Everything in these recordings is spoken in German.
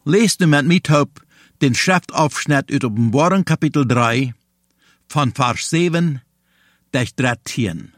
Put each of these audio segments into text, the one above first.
Lest nu met mij op den Schriftaufschnitt uit Offenbarung Kapitel 3 von Vers 7 bis 13.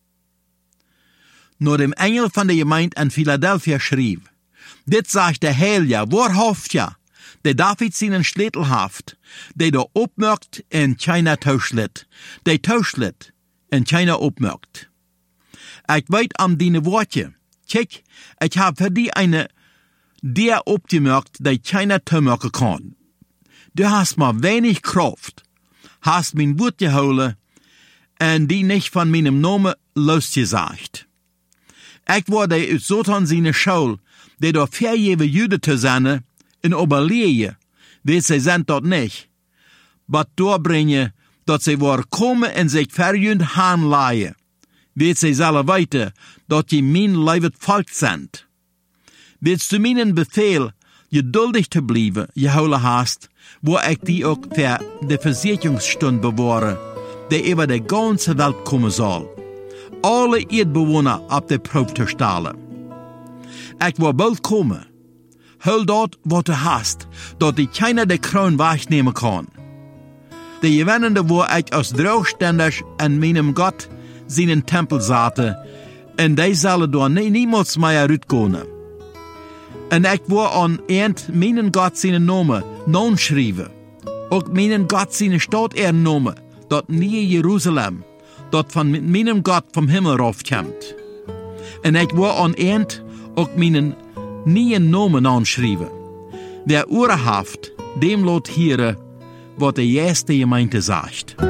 Nur dem Engel von der Gemeinde in Philadelphia schrieb: Dit sagt der Heilige, wahrhaft ja, der David seinen Schlätel haft, der da opmerkt en China tauschlet, der tauschlet en China opmerkt. Ich weet am dine Wortje, kijk, ich hab für die eine der opgemerkt, die China taumerken kann. Du hast mal wenig Kraft, hast mein Wort geholen, en die nicht von meinem Namen losgesagt. Ich wurde uit Satan seine Schule, der da verjewe Juden zu sein, in Oberleje, wie sie sind dort nicht, aber doorbringen, dass sie war kommen en sich verjünd hanleihen, wie sie selber weiter, dass die mein Leibet Volk sind. Willst du meinen Befehl, geduldig zu bleiben, geholen hast, wo ich die auch für die Versicherungsstunde bewahre, der über die ganze Welt kommen soll, alle Erdbewohner auf der Probe zu stellen. Ich will bald kommen. Hol dort, was du hast, dort die keiner der Kroon wegnehmen kann. Der Gewannende, wo ich aus draufständig an meinem Gott seinen Tempel satte, und die sollen da niemals mehr rausgehen. Und ich will an meinen Gott seinen Namen non schreiben, auch meinen Gott seine Stadt Namen, dort nie Jerusalem, dort von meinem Gott vom Himmel raufkommt. Und ich will an auch meinen neuen Namen anschreiben. Wer Ohren haft, dem lot hieren, was der erste Gemeinde sagt.